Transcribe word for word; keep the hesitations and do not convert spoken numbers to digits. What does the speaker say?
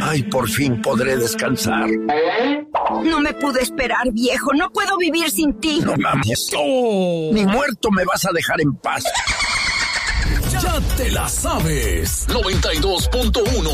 Ay, por fin podré descansar. No me pude esperar, viejo. No puedo vivir sin ti. No mames. Oh. Ni muerto me vas a dejar en paz. Ya te la sabes. noventa y dos punto uno